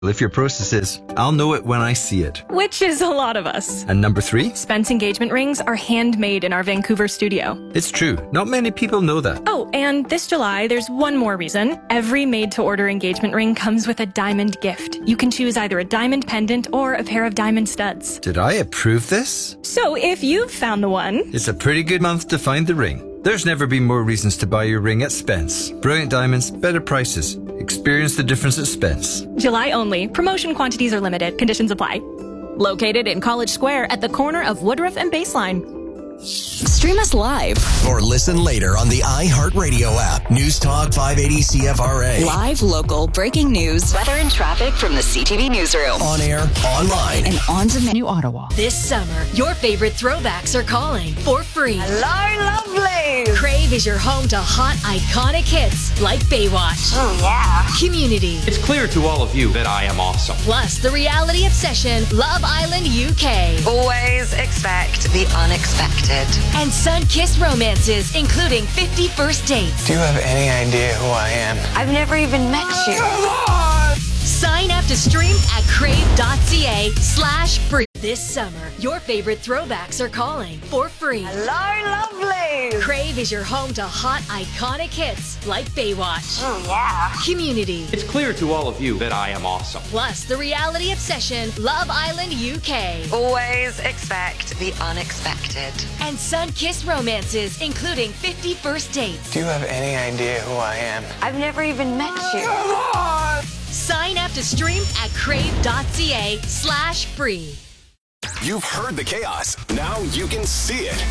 If your process is, I'll know it when I see it. Which is a lot of us. And number 3? Spence engagement rings are handmade in our Vancouver studio. It's true. Not many people know that. Oh, and this July, there's one more reason. Every made-to-order engagement ring comes with a diamond gift. You can choose either a diamond pendant or a pair of diamond studs. Did I approve this? So if you've found the one... It's a pretty good month to find the ring. There's never been more reasons to buy your ring at Spence. Brilliant diamonds, better prices. Experience the difference at Spence. July only. Promotion quantities are limited. Conditions apply. Located in College Square at the corner of Woodruff and Baseline. Stream us live or listen later on the iHeartRadio app. News Talk 580 CFRA. Live, local, breaking news, weather and traffic from the CTV newsroom. On air, online, and on demand. New Ottawa. This summer, your favorite throwbacks are calling for free. Hello, lovely. Crave is your home to hot, iconic hits like Baywatch. Oh, yeah. Community. It's clear to all of you that I am awesome. Plus, the reality obsession, Love Island UK. Always expect the unexpected. And sun-kissed romances, including 50 First Dates. Do you have any idea who I am? I've never even met you. Come on! Sign up to stream at crave.ca/free. This summer, your favorite throwbacks are calling for free. Hello, lovely. Crave is your home to hot, iconic hits like Baywatch. Oh, yeah. Community. It's clear to all of you that I am awesome. Plus, the reality obsession, Love Island UK. Always expect the unexpected. And sun-kissed romances, including 50 First Dates. Do you have any idea who I am? I've never even met you. Come on! Sign up to stream at crave.ca/free. You've heard the chaos. Now you can see it.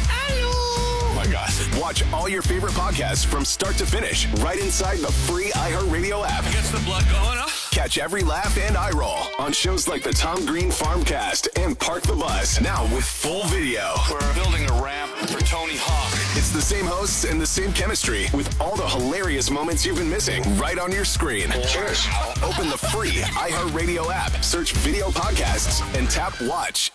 Oh my gosh. Watch all your favorite podcasts from start to finish right inside the free iHeartRadio app. Gets the blood going, huh? Catch every laugh and eye roll on shows like the Tom Green Farmcast and Park the Bus. Now with full video. We're building a ramp for Tony Hawk. It's the same hosts and the same chemistry with all the hilarious moments you've been missing right on your screen. Cheers. Open the free iHeartRadio app, search video podcasts, and tap watch.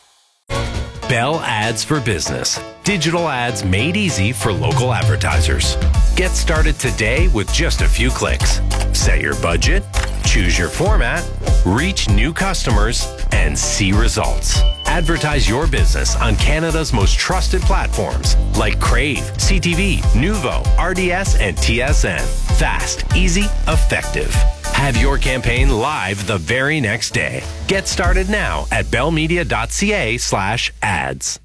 Bell Ads for Business. Digital ads made easy for local advertisers. Get started today with just a few clicks. Set your budget, choose your format, reach new customers, and see results. Advertise your business on Canada's most trusted platforms like Crave, CTV, Nuvo, RDS, and TSN. Fast, easy, effective. Have your campaign live the very next day. Get started now at bellmedia.ca/ads.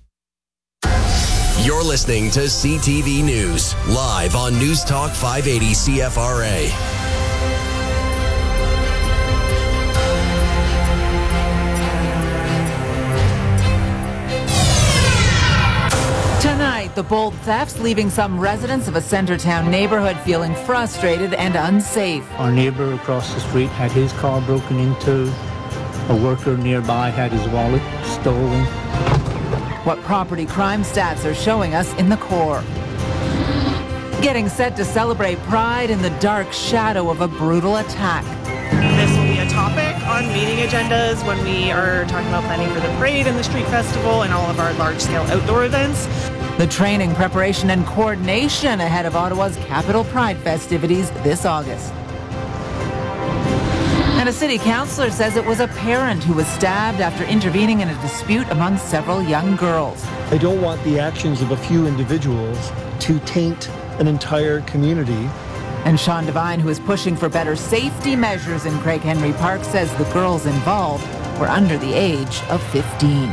You're listening to CTV News, live on News Talk 580 CFRA. Tonight, the bold thefts leaving some residents of a Centertown neighborhood feeling frustrated and unsafe. Our neighbor across the street had his car broken into. A worker nearby had his wallet stolen. What property crime stats are showing us in the core. Getting set to celebrate Pride in the dark shadow of a brutal attack. This will be a topic on meeting agendas when we are talking about planning for the parade and the street festival and all of our large-scale outdoor events. The training, preparation, and coordination ahead of Ottawa's Capital Pride festivities this August. And a city councillor says it was a parent who was stabbed after intervening in a dispute among several young girls. I don't want the actions of a few individuals to taint an entire community. And Sean Devine, who is pushing for better safety measures in Craig Henry Park, says the girls involved were under the age of 15.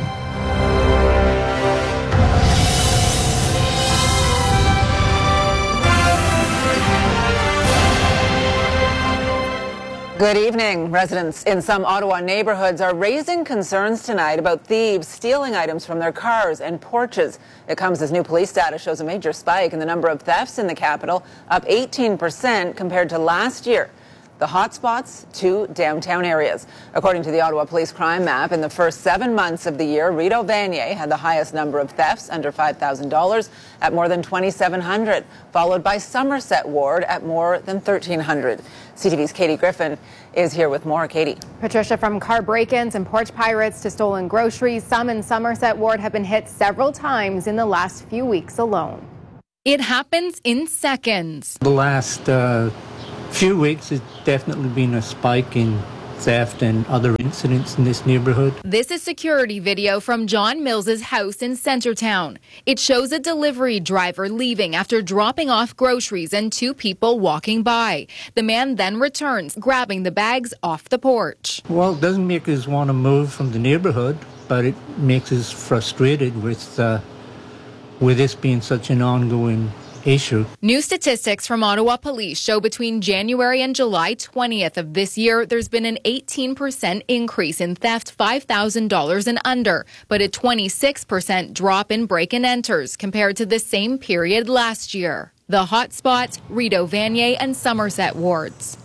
Good evening. Residents in some Ottawa neighborhoods are raising concerns tonight about thieves stealing items from their cars and porches. It comes as new police data shows a major spike in the number of thefts in the capital, up 18% compared to last year. The hotspots, 2 downtown areas. According to the Ottawa Police Crime Map, in the first 7 months of the year, Rideau Vanier had the highest number of thefts under $5,000 at more than 2,700, followed by Somerset Ward at more than 1,300. CTV's Katie Griffin is here with more. Katie. Patricia, from car break-ins and porch pirates to stolen groceries, some in Somerset Ward have been hit several times in the last few weeks alone. It happens in seconds. The last few weeks, it's definitely been a spike in theft and other incidents in this neighborhood. This is security video from John Mills's house in Centertown. It shows a delivery driver leaving after dropping off groceries and two people walking by. The man then returns, grabbing the bags off the porch. Well, it doesn't make us want to move from the neighborhood, but it makes us frustrated with this being such an ongoing issue. New statistics from Ottawa Police show between January and July 20th of this year, there's been an 18% increase in theft $5,000 and under, but a 26% drop in break-and-enters compared to the same period last year. The hotspots, Rideau Vanier and Somerset wards.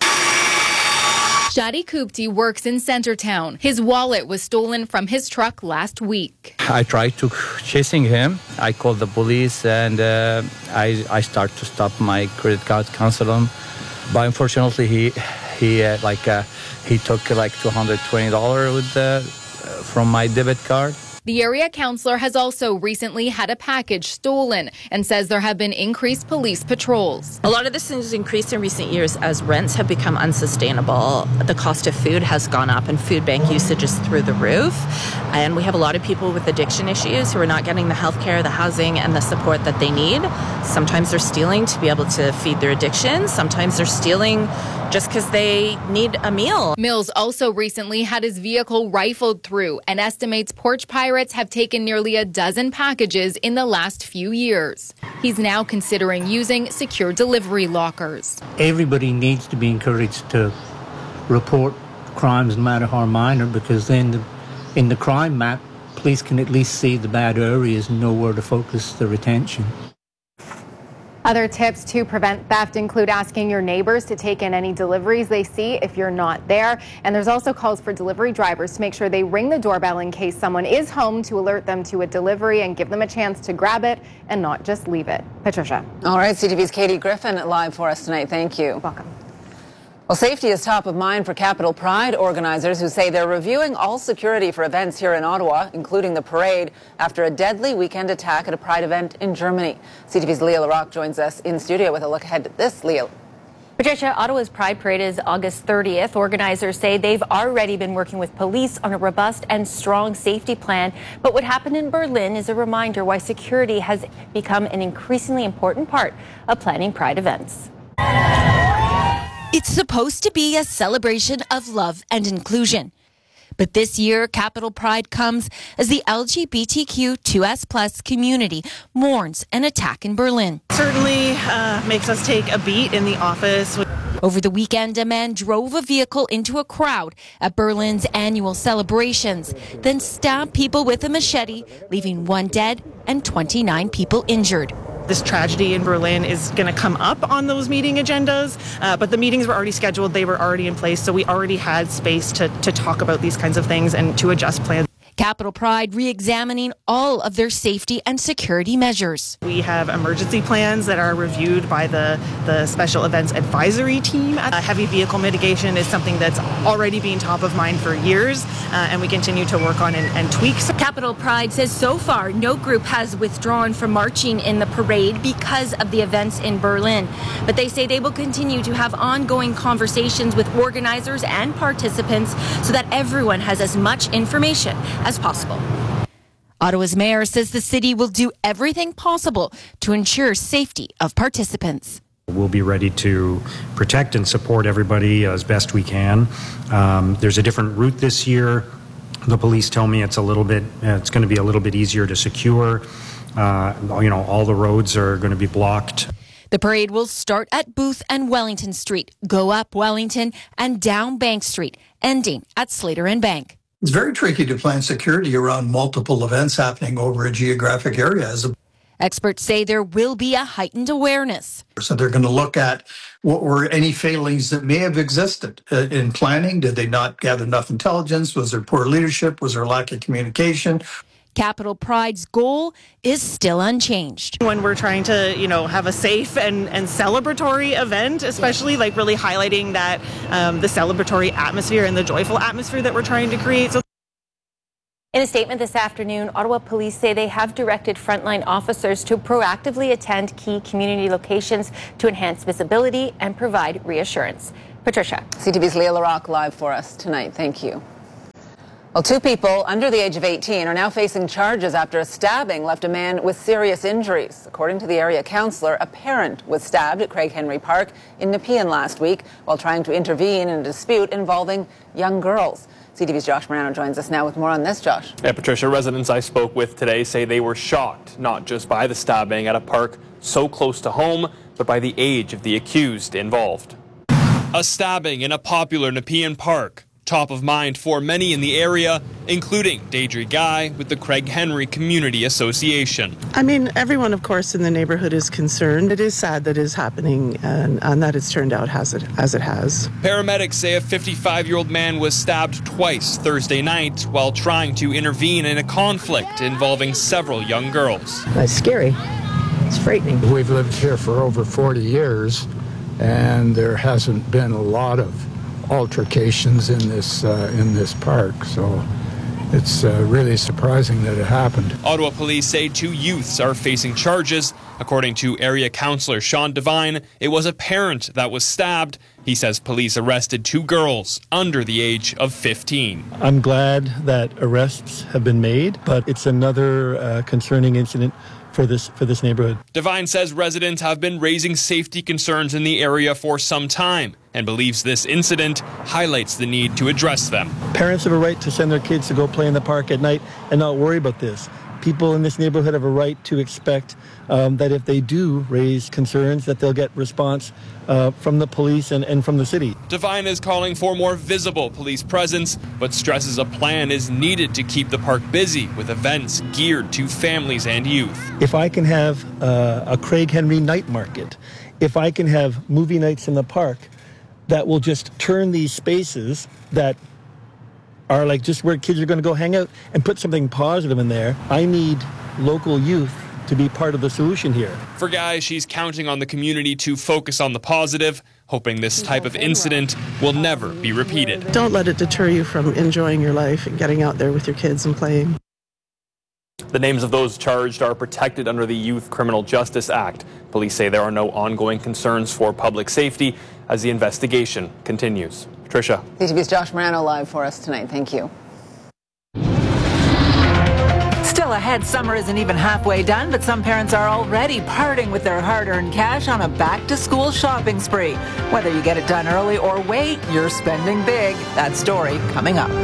Shadi Kupti works in Centertown. His wallet was stolen from his truck last week. I tried to chasing him. I called the police and I start to stop my credit card, cancel him. But unfortunately, he took like $220 from my debit card. The area councillor has also recently had a package stolen and says there have been increased police patrols. A lot of this has increased in recent years as rents have become unsustainable. The cost of food has gone up and food bank usage is through the roof. And we have a lot of people with addiction issues who are not getting the health care, the housing, and the support that they need. Sometimes they're stealing to be able to feed their addiction. Sometimes they're stealing just because they need a meal. Mills also recently had his vehicle rifled through and estimates porch pirates have taken nearly a dozen packages in the last few years. He's now considering using secure delivery lockers. Everybody needs to be encouraged to report crimes, no matter how minor, because then in the crime map, police can at least see the bad areas and know where to focus their attention. Other tips to prevent theft include asking your neighbors to take in any deliveries they see if you're not there. And there's also calls for delivery drivers to make sure they ring the doorbell in case someone is home to alert them to a delivery and give them a chance to grab it and not just leave it. Patricia. All right, CTV's Katie Griffin live for us tonight. Thank you. Welcome. Well, safety is top of mind for Capital Pride organizers who say they're reviewing all security for events here in Ottawa, including the parade, after a deadly weekend attack at a Pride event in Germany. CTV's Leah Larocque joins us in studio with a look ahead at this. Leah. Patricia, Ottawa's Pride Parade is August 30th. Organizers say they've already been working with police on a robust and strong safety plan. But what happened in Berlin is a reminder why security has become an increasingly important part of planning Pride events. It's supposed to be a celebration of love and inclusion. But this year, Capital Pride comes as the LGBTQ2S+ community mourns an attack in Berlin. Certainly makes us take a beat in the office. Over the weekend, a man drove a vehicle into a crowd at Berlin's annual celebrations, then stabbed people with a machete, leaving 1 dead and 29 people injured. This tragedy in Berlin is going to come up on those meeting agendas, but the meetings were already scheduled, they were already in place, so we already had space to talk about these kinds of things and to adjust plans. Capital Pride re-examining all of their safety and security measures. We have emergency plans that are reviewed by the Special Events Advisory Team. Heavy vehicle mitigation is something that's already been top of mind for years, and we continue to work on and tweak. Capital Pride says so far no group has withdrawn from marching in the parade because of the events in Berlin. But they say they will continue to have ongoing conversations with organizers and participants so that everyone has as much information as possible. Ottawa's mayor says the city will do everything possible to ensure safety of participants. We'll be ready to protect and support everybody as best we can. There's a different route this year. The police tell me it's going to be a little bit easier to secure. All the roads are going to be blocked. The parade will start at Booth and Wellington Street, go up Wellington and down Bank Street, ending at Slater and Bank. It's very tricky to plan security around multiple events happening over a geographic area. Experts say there will be a heightened awareness. So they're going to look at what were any failings that may have existed in planning. Did they not gather enough intelligence? Was there poor leadership? Was there lack of communication? Capital Pride's goal is still unchanged. When we're trying to, have a safe and celebratory event, especially like really highlighting that the celebratory atmosphere and the joyful atmosphere that we're trying to create. In a statement this afternoon, Ottawa police say they have directed frontline officers to proactively attend key community locations to enhance visibility and provide reassurance. Patricia. CTV's Leah LaRocque live for us tonight. Thank you. Well, 2 people under the age of 18 are now facing charges after a stabbing left a man with serious injuries. According to the area councillor, a parent was stabbed at Craig Henry Park in Nepean last week while trying to intervene in a dispute involving young girls. CTV's Josh Morano joins us now with more on this, Josh. Yeah, Patricia, residents I spoke with today say they were shocked, not just by the stabbing at a park so close to home, but by the age of the accused involved. A stabbing in a popular Nepean park. Top of mind for many in the area, including Deidre Guy with the Craig Henry Community Association. I mean, everyone, of course, in the neighborhood is concerned. It is sad that it is happening and that it's turned out as it has. Paramedics say a 55-year-old man was stabbed twice Thursday night while trying to intervene in a conflict involving several young girls. That's scary. It's frightening. We've lived here for over 40 years, and there hasn't been a lot of altercations in this park, so it's really surprising that it happened. Ottawa police say 2 youths are facing charges. According to area councillor Sean Devine, it was a parent that was stabbed. He says police arrested 2 girls under the age of 15. I'm glad that arrests have been made, but it's another concerning incident for this neighborhood. Devine says residents have been raising safety concerns in the area for some time and believes this incident highlights the need to address them. Parents have a right to send their kids to go play in the park at night and not worry about this. People in this neighborhood have a right to expect that if they do raise concerns, that they'll get response from the police and from the city. Devine is calling for more visible police presence, but stresses a plan is needed to keep the park busy with events geared to families and youth. If I can have a Craig Henry night market, if I can have movie nights in the park, that will just turn these spaces that are like just where kids are going to go hang out and put something positive in there. I need local youth to be part of the solution here. For Guy, she's counting on the community to focus on the positive, hoping this type of incident will never be repeated. Don't let it deter you from enjoying your life and getting out there with your kids and playing. The names of those charged are protected under the Youth Criminal Justice Act. Police say there are no ongoing concerns for public safety as the investigation continues. Patricia. CTV's Josh Morano live for us tonight. Thank you. Still ahead, summer isn't even halfway done, but some parents are already parting with their hard-earned cash on a back-to-school shopping spree. Whether you get it done early or wait, you're spending big. That story coming up.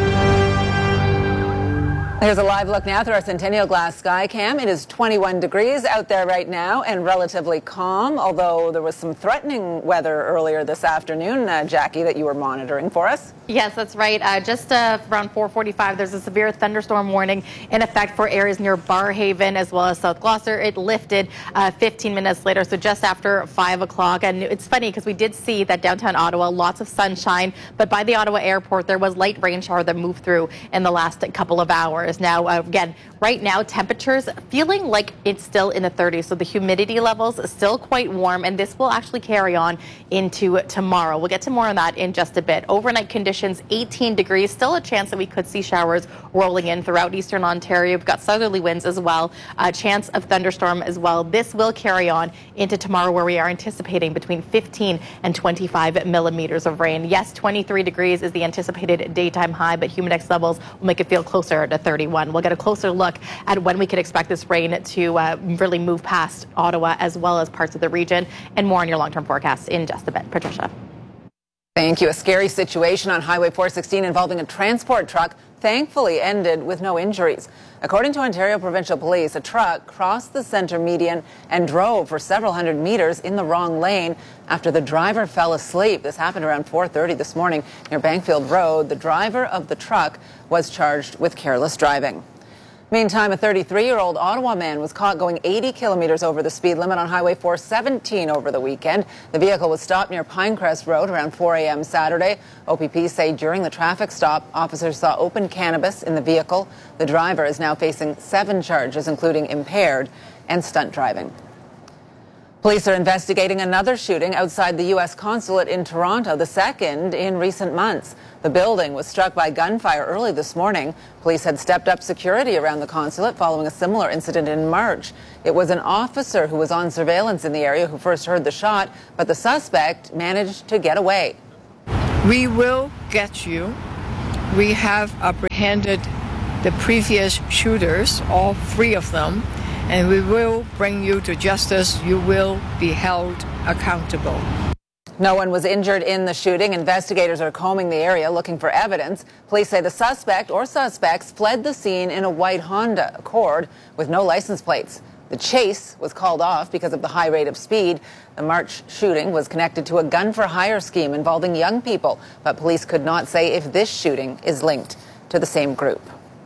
Here's a live look now through our Centennial Glass Sky Cam. It is 21 degrees out there right now and relatively calm, although there was some threatening weather earlier this afternoon, Jackie, that you were monitoring for us. Yes, that's right. Just around 4:45, there's a severe thunderstorm warning in effect for areas near Barrhaven as well as South Gloucester. It lifted 15 minutes later, so just after 5 o'clock. And it's funny because we did see that downtown Ottawa, lots of sunshine, but by the Ottawa airport, there was light rain shower that moved through in the last couple of hours. Now, again, right now, temperatures feeling like it's still in the 30s, so the humidity levels still quite warm, and this will actually carry on into tomorrow. We'll get to more on that in just a bit. Overnight conditions, 18 degrees, still a chance that we could see showers rolling in throughout eastern Ontario. We've got southerly winds as well, a chance of thunderstorm as well. This will carry on into tomorrow, where we are anticipating between 15 and 25 millimeters of rain. Yes, 23 degrees is the anticipated daytime high, but humidex levels will make it feel closer to 31. We'll get a closer look at when we could expect this rain to really move past Ottawa as well as parts of the region, and more on your long-term forecasts in just a bit. Patricia. Thank you. A scary situation on Highway 416 involving a transport truck thankfully ended with no injuries. According to Ontario Provincial Police, a truck crossed the centre median and drove for several hundred meters in the wrong lane after the driver fell asleep. This happened around 4:30 this morning near Bankfield Road. The driver of the truck was charged with careless driving. Meantime, a 33-year-old Ottawa man was caught going 80 kilometers over the speed limit on Highway 417 over the weekend. The vehicle was stopped near Pinecrest Road around 4 a.m. Saturday. OPP say during the traffic stop, officers saw open cannabis in the vehicle. The driver is now facing 7 charges, including impaired and stunt driving. Police are investigating another shooting outside the U.S. consulate in Toronto, the second in recent months. The building was struck by gunfire early this morning. Police had stepped up security around the consulate following a similar incident in March. It was an officer who was on surveillance in the area who first heard the shot, but the suspect managed to get away. We will get you. We have apprehended the previous shooters, all 3 of them, and we will bring you to justice. You will be held accountable. No one was injured in the shooting. Investigators are combing the area looking for evidence. Police say the suspect or suspects fled the scene in a white Honda Accord with no license plates. The chase was called off because of the high rate of speed. The March shooting was connected to a gun-for-hire scheme involving young people, but police could not say if this shooting is linked to the same group.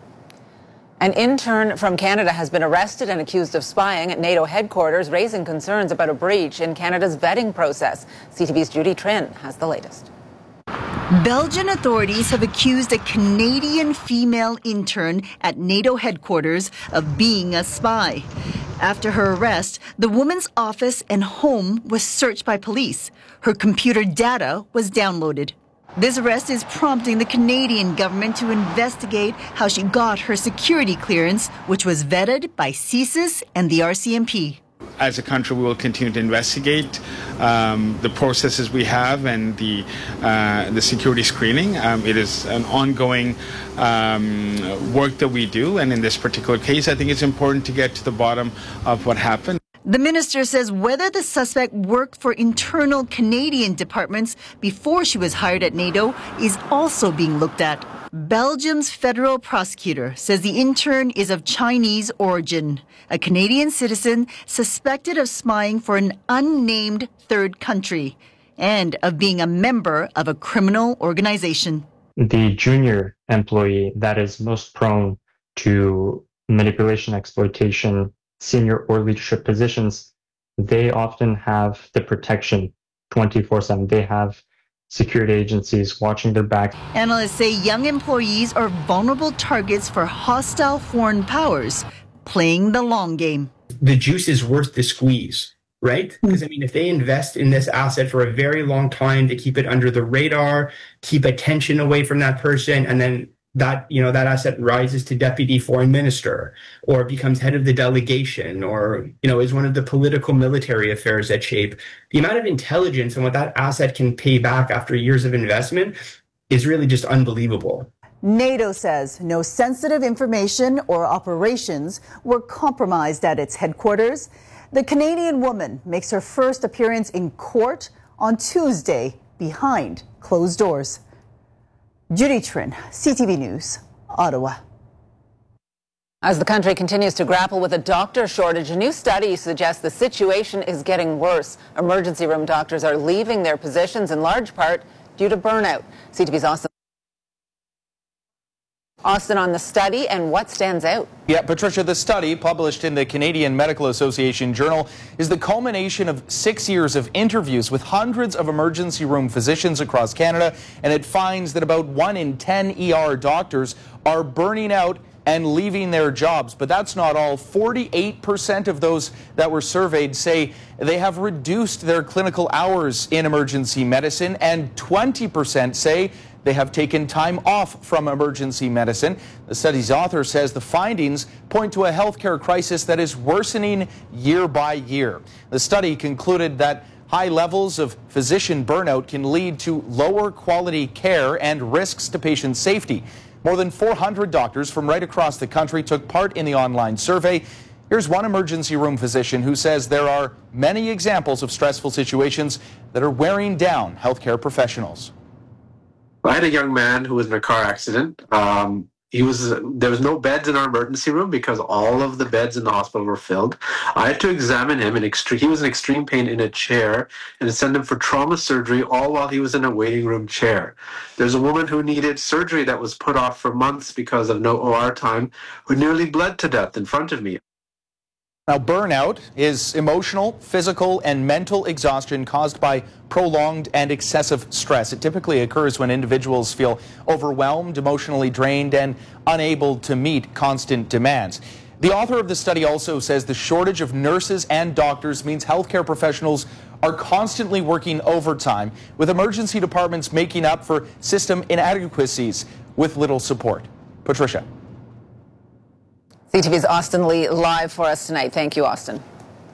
An intern from Canada has been arrested and accused of spying at NATO headquarters, raising concerns about a breach in Canada's vetting process. CTV's Judy Trinh has the latest. Belgian authorities have accused a Canadian female intern at NATO headquarters of being a spy. After her arrest, the woman's office and home was searched by police. Her computer data was downloaded. This arrest is prompting the Canadian government to investigate how she got her security clearance, which was vetted by CSIS and the RCMP. As a country, we will continue to investigate the processes we have and the security screening. It is an ongoing work that we do, and in this particular case, I think it's important to get to the bottom of what happened. The minister says whether the suspect worked for internal Canadian departments before she was hired at NATO is also being looked at. Belgium's federal prosecutor says the intern is of Chinese origin, a Canadian citizen suspected of spying for an unnamed third country and of being a member of a criminal organization. The junior employee that is most prone to manipulation, exploitation, senior or leadership positions, they often have the protection 24/7. They have security agencies watching their back. Analysts say young employees are vulnerable targets for hostile foreign powers playing the long game. The juice is worth the squeeze, right? Because, I mean, if they invest in this asset for a very long time to keep it under the radar, keep attention away from that person, and then that asset rises to deputy foreign minister or becomes head of the delegation or, is one of the political military affairs at shape. The amount of intelligence and what that asset can pay back after years of investment is really just unbelievable. NATO says no sensitive information or operations were compromised at its headquarters. The Canadian woman makes her first appearance in court on Tuesday behind closed doors. Judy Trinh, CTV News, Ottawa. As the country continues to grapple with a doctor shortage, a new study suggests the situation is getting worse. Emergency room doctors are leaving their positions in large part due to burnout. CTV's Austin on the study and what stands out. Yeah, Patricia, the study published in the Canadian Medical Association Journal is the culmination of 6 years of interviews with hundreds of emergency room physicians across Canada, and it finds that about 1 in 10 ER doctors are burning out and leaving their jobs. But that's not all. 48% of those that were surveyed say they have reduced their clinical hours in emergency medicine, and 20% say they have taken time off from emergency medicine. The study's author says the findings point to a healthcare crisis that is worsening year by year. The study concluded that high levels of physician burnout can lead to lower quality care and risks to patient safety. More than 400 doctors from right across the country took part in the online survey. Here's one emergency room physician who says there are many examples of stressful situations that are wearing down healthcare professionals. I had a young man who was in a car accident. There was no beds in our emergency room because all of the beds in the hospital were filled. I had to examine him he was in extreme pain in a chair and send him for trauma surgery all while he was in a waiting room chair. There's a woman who needed surgery that was put off for months because of no OR time who nearly bled to death in front of me. Now, burnout is emotional, physical, and mental exhaustion caused by prolonged and excessive stress. It typically occurs when individuals feel overwhelmed, emotionally drained, and unable to meet constant demands. The author of the study also says the shortage of nurses and doctors means healthcare professionals are constantly working overtime, with emergency departments making up for system inadequacies with little support. Patricia. CTV's Austin Lee live for us tonight. Thank you, Austin.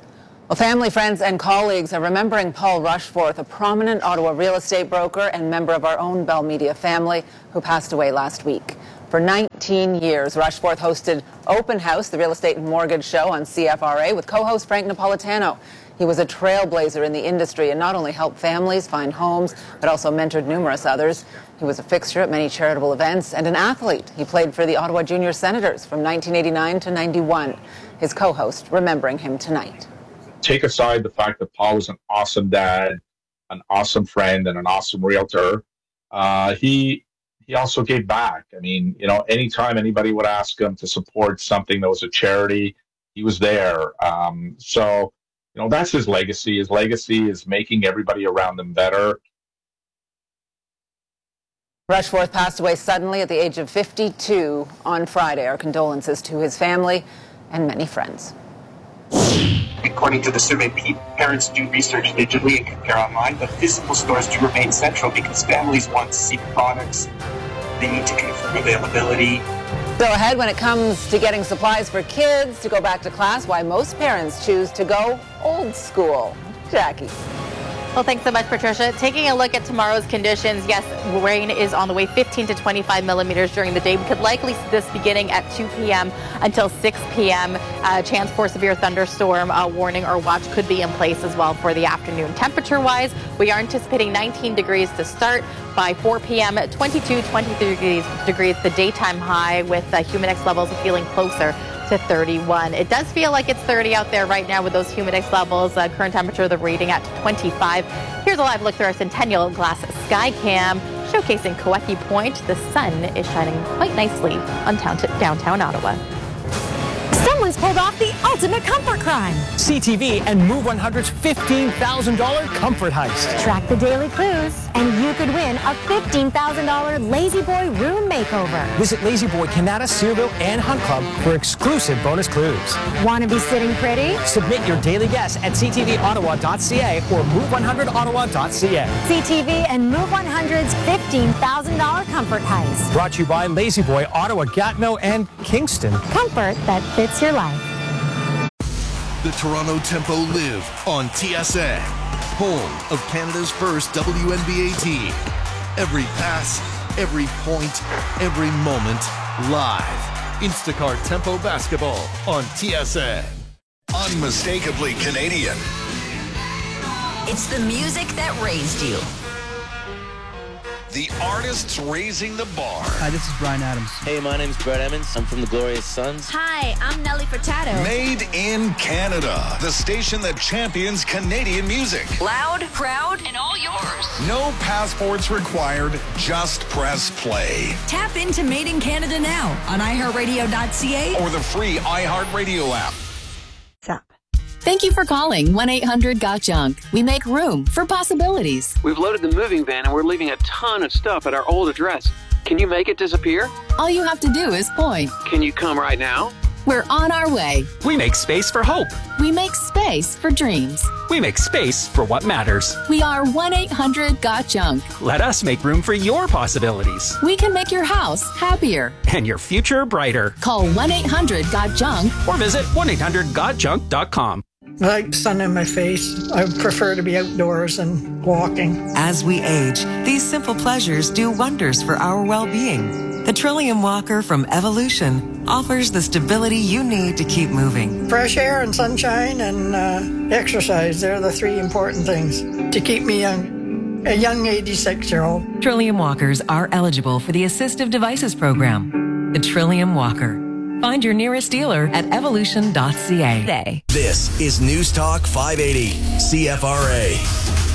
Well, family, friends, and colleagues are remembering Paul Rushforth, a prominent Ottawa real estate broker and member of our own Bell Media family, who passed away last week. For 19 years, Rushforth hosted Open House, the real estate and mortgage show on CFRA, with co-host Frank Napolitano. He was a trailblazer in the industry and not only helped families find homes, but also mentored numerous others. He was a fixture at many charitable events and an athlete. He played for the Ottawa Junior Senators from 1989 to 91. His co-host remembering him tonight. Take aside the fact that Paul was an awesome dad, an awesome friend, and an awesome realtor. He also gave back. I mean, anytime anybody would ask him to support something that was a charity, he was there. So that's his legacy. His legacy is making everybody around him better. Rushforth passed away suddenly at the age of 52 on Friday. Our condolences to his family and many friends. According to the survey, parents do research digitally and compare online, but physical stores do remain central because families want to see the products. They need to confirm availability. So ahead, when it comes to getting supplies for kids to go back to class, why most parents choose to go old school. Jackie. Well, thanks so much, Patricia. Taking a look at tomorrow's conditions, yes, rain is on the way, 15 to 25 millimeters during the day. We could likely see this beginning at 2 p.m. until 6 p.m. Chance for severe thunderstorm warning or watch could be in place as well for the afternoon. Temperature-wise, we are anticipating 19 degrees to start. By 4 p.m., 22, 23 degrees, the daytime high, with humidex levels feeling closer to 31. It does feel like it's 30 out there right now with those humidex levels. Current temperature, the reading at 25. Here's a live look through our Centennial Glass Sky Cam, showcasing Koeki Point. The sun is shining quite nicely on downtown Ottawa. Someone's pulled off the ultimate comfort crime. CTV and Move 100's $15,000 comfort heist. Track the daily clues, and you could win a $15,000 Lazy Boy room makeover. Visit Lazy Boy, Canada, Searville, and Hunt Club for exclusive bonus clues. Want to be sitting pretty? Submit your daily guess at ctvottawa.ca or move100ottawa.ca. CTV and Move 100's $15,000 comfort heist. Brought to you by Lazy Boy, Ottawa, Gatineau, and Kingston. Comfort that fits your life. The Toronto Tempo live on TSN, home of Canada's first WNBA team. Every pass, every point, every moment, live. Instacart Tempo Basketball on TSN. Unmistakably Canadian. It's the music that raised you. The artists raising the bar. Hi, this is Bryan Adams. Hey, my name's Brett Emmons. I'm from the Glorious Sons. Hi, I'm Nelly Furtado. Made in Canada, the station that champions Canadian music. Loud, proud, and all yours. No passports required, just press play. Tap into Made in Canada now on iHeartRadio.ca or the free iHeartRadio app. Thank you for calling 1-800-GOT-JUNK. We make room for possibilities. We've loaded the moving van and we're leaving a ton of stuff at our old address. Can you make it disappear? All you have to do is point. Can you come right now? We're on our way. We make space for hope. We make space for dreams. We make space for what matters. We are 1-800-GOT-JUNK. Let us make room for your possibilities. We can make your house happier. And your future brighter. Call 1-800-GOT-JUNK. Or visit 1-800-GOT-JUNK.com. I like sun in my face. I prefer to be outdoors and walking. As we age, these simple pleasures do wonders for our well-being. The Trillium Walker from Evolution offers the stability you need to keep moving. Fresh air and sunshine and exercise, they're the three important things to keep me young. A young 86-year-old. Trillium Walkers are eligible for the Assistive Devices Program. The Trillium Walker. Find your nearest dealer at evolution.ca. This is News Talk 580, CFRA.